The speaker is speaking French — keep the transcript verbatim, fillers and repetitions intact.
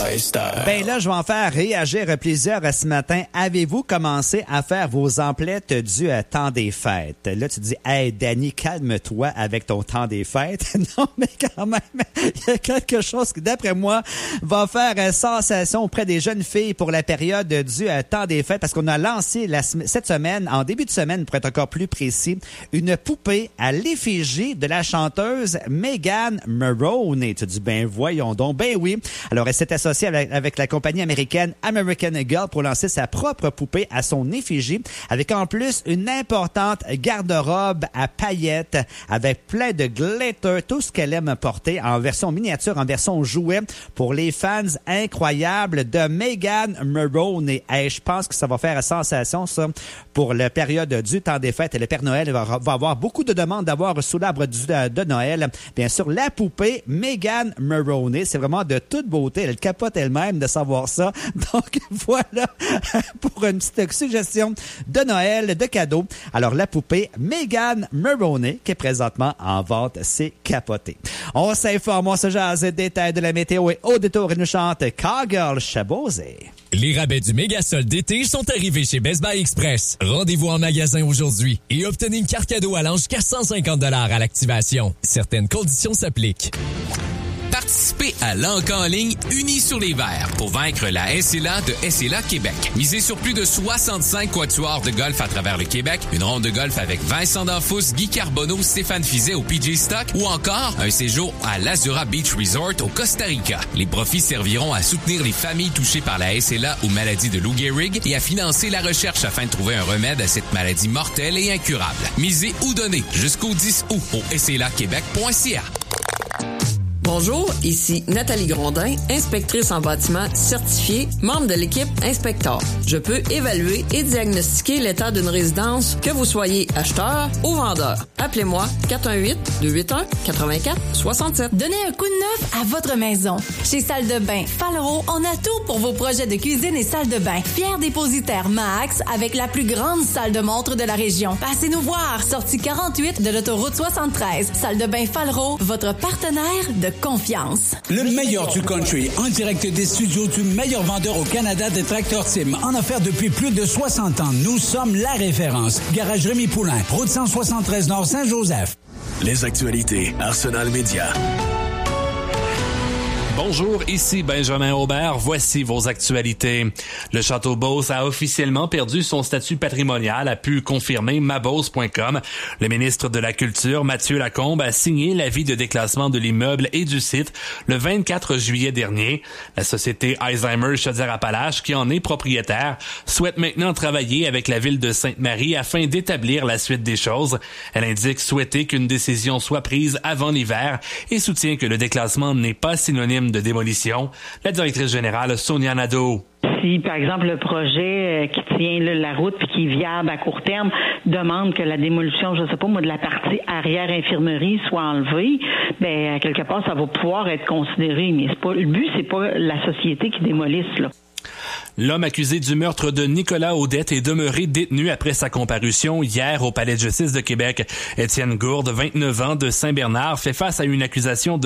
lifestyle. Ben là, je vais en faire réagir plusieurs ce matin. Avez-vous commencé à faire vos emplettes du euh, temps des fêtes? Là, tu dis, hey, Danny, calme-toi avec ton temps des fêtes. Non, mais quand même, il y a quelque chose qui, d'après moi, va faire euh, sensation auprès des jeunes filles pour la période du euh, temps des fêtes, parce qu'on a lancé la, cette semaine, en début de semaine, pour être encore plus précis, une poupée à l'effigie de la chanteuse Megan Maroney. Tu dis, ben voyons donc, ben oui. Alors, elle s'est associée avec, avec la compagnie américaine American Girl pour lancer sa propre poupée à son effigie, avec en plus une importante garde-robe à paillettes, avec plein de glitter, tout ce qu'elle aime porter en version miniature, en version jouet, pour les fans incroyables de Megan Maroney. Hey, je pense que ça va faire sensation, ça, pour la période du temps des fêtes. Et le Père Noël va, va avoir beaucoup de demandes d'avoir sous l'arbre du, de Noël, bien sûr, la poupée Megan Maroney. C'est vraiment de toute beauté. Elle capote elle-même de savoir ça. Donc, voilà pour une petite suggestion de Noël, de cadeau. Alors, la poupée Megan Maroney, qui est présentement en vente, c'est capoté. On s'informe, on se jase des détails de la météo et au détour, il nous chante Cowgirl Chabosé. Les rabais du méga solde d'été sont arrivés chez Best Buy Express. Rendez-vous en magasin aujourd'hui et obtenez une carte cadeau allant jusqu'à cent cinquante dollars à l'activation. Certaines conditions s'appliquent. Participez à l'Anca en ligne Unis sur les verts pour vaincre la S L A de S L A Québec. Misez sur plus de soixante-cinq quatuors de golf à travers le Québec, une ronde de golf avec Vincent D'Anfous, Guy Carbonneau, Stéphane Fizet au P G Stock ou encore un séjour à l'Azura Beach Resort au Costa Rica. Les profits serviront à soutenir les familles touchées par la S L A ou maladie de Lou Gehrig et à financer la recherche afin de trouver un remède à cette maladie mortelle et incurable. Misez ou donnez jusqu'au dix août au S L A Québec point C A. Bonjour, ici Nathalie Grondin, inspectrice en bâtiment certifiée, membre de l'équipe Inspector. Je peux évaluer et diagnostiquer l'état d'une résidence, que vous soyez acheteur ou vendeur. Appelez-moi quatre un huit, deux huit un, quatre quatre six sept. Donnez un coup de neuf à votre maison. Chez Salle de bain Fallereau, on a tout pour vos projets de cuisine et salle de bain. Fier dépositaire Max avec la plus grande salle de montre de la région. Passez nous voir, sortie quarante-huit de l'autoroute soixante-treize. Salle de bain Fallereau, votre partenaire de confiance. Le meilleur du country, en direct des studios du meilleur vendeur au Canada de Tractor Tim. En affaires depuis plus de soixante ans, nous sommes la référence. Garage Rémi Poulain, route cent soixante-treize Nord Saint-Joseph. Les actualités Arsenal Média. Bonjour, ici Benjamin Aubert. Voici vos actualités. Le Château Beauce a officiellement perdu son statut patrimonial, a pu confirmer ma beauce point com. Le ministre de la Culture, Mathieu Lacombe, a signé l'avis de déclassement de l'immeuble et du site le vingt-quatre juillet dernier. La société Alzheimer Chaudière-Appalaches, qui en est propriétaire, souhaite maintenant travailler avec la ville de Sainte-Marie afin d'établir la suite des choses. Elle indique souhaiter qu'une décision soit prise avant l'hiver et soutient que le déclassement n'est pas synonyme de démolition. La directrice générale, Sonia Nadeau. Si, par exemple, le projet qui tient là, la route puis qui est viable à court terme demande que la démolition, je sais pas moi, de la partie arrière infirmerie soit enlevée, ben quelque part, ça va pouvoir être considéré. Mais c'est pas le but, c'est pas la société qui démolisse, là. L'homme accusé du meurtre de Nicolas Audette est demeuré détenu après sa comparution hier au Palais de justice de Québec. Étienne Gourde, vingt-neuf ans, de Saint-Bernard, fait face à une accusation de